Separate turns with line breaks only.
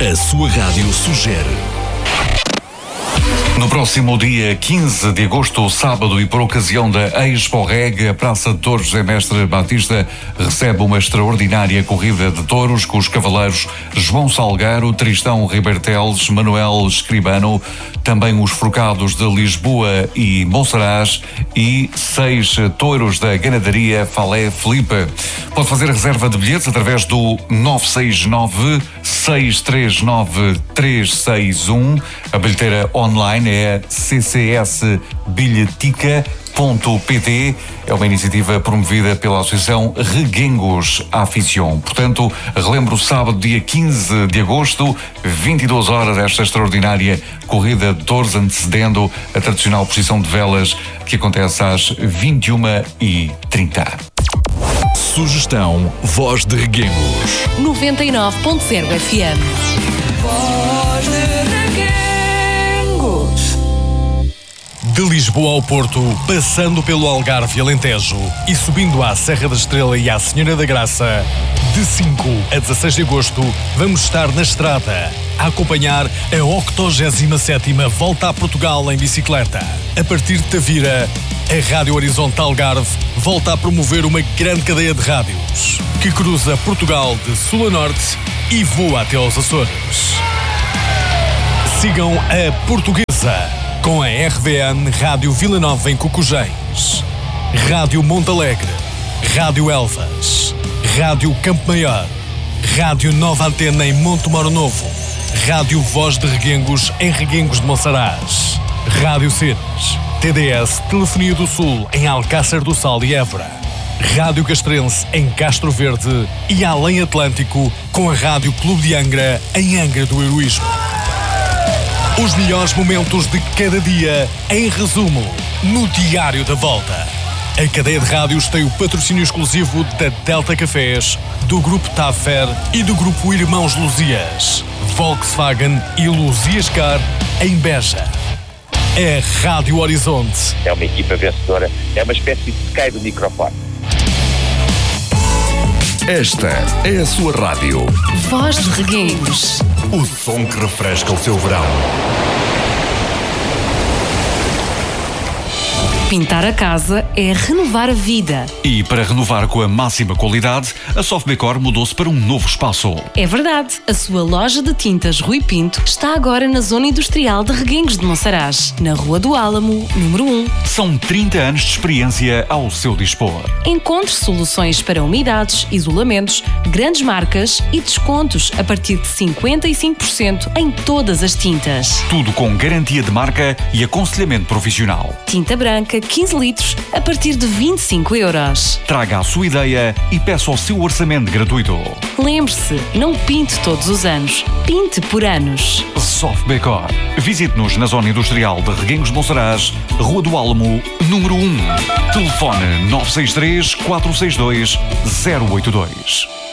A sua rádio sugere.
No próximo dia 15 de agosto, sábado, e por ocasião da Expo Reg, a Praça de Touros José Mestre Batista recebe uma extraordinária corrida de touros com os cavaleiros João Salgueiro, Tristão Ribeirteles, Manuel Escribano, também os forcados de Lisboa e Monsaraz e 6 touros da ganadaria Falé Felipe. Pode fazer a reserva de bilhetes através do 969-639-361. A bilheteira online é ccsbilhetica.pt. É uma iniciativa promovida pela Associação Reguengos Aficion. Portanto, relembro, sábado, dia 15 de agosto, 22 horas, esta extraordinária corrida de touros, antecedendo a tradicional procissão de velas que acontece às 21h30.
Sugestão Voz de Reguengos.
99.0 FM.
Voz de Reguengos.
De Lisboa ao Porto, passando pelo Algarve e Alentejo e subindo à Serra da Estrela e à Senhora da Graça, de 5 a 16 de agosto, vamos estar na estrada a acompanhar a 87ª Volta a Portugal em bicicleta. A partir de Tavira, a Rádio Horizonte Algarve volta a promover uma grande cadeia de rádios que cruza Portugal de sul a norte e voa até aos Açores. Sigam a Portuguesa com a RVN Rádio Vila Nova em Cocujães, Rádio Montalegre, Rádio Elvas, Rádio Campo Maior, Rádio Nova Antena em Montemoro Novo, Rádio Voz de Reguengos em Reguengos de Monsaraz, Rádio Cenas, TDS Telefonia do Sul em Alcácer do Sal e Évora, Rádio Castrense em Castro Verde e Além Atlântico com a Rádio Clube de Angra em Angra do Heroísmo. Os melhores momentos de cada dia em resumo no Diário da Volta. A cadeia de rádios tem o patrocínio exclusivo da Delta Cafés, do Grupo Tafer e do Grupo Irmãos Luzias, Volkswagen e Luzias Car em Beja. É Rádio Horizonte.
É uma equipa vencedora, é uma espécie de Sky do microfone.
Esta é a sua rádio.
Voz de Reguengos.
O som que refresca o seu verão.
Pintar a casa é renovar a vida.
E para renovar com a máxima qualidade, a Softdecor mudou-se para um novo espaço.
É verdade, a sua loja de tintas Rui Pinto está agora na zona industrial de Reguengos de Monsaraz, na Rua do Álamo, número 1.
São 30 anos de experiência ao seu dispor.
Encontre soluções para umidades, isolamentos, grandes marcas e descontos a partir de 55% em todas as tintas.
Tudo com garantia de marca e aconselhamento profissional.
Tinta branca 15 litros a partir de 25 euros.
Traga a sua ideia e peça o seu orçamento gratuito.
Lembre-se, não pinte todos os anos, pinte por anos.
Softdecor. Visite-nos na zona industrial de Reguengos de Monsaraz, Rua do Álamo, número 1. Telefone 963 462 082.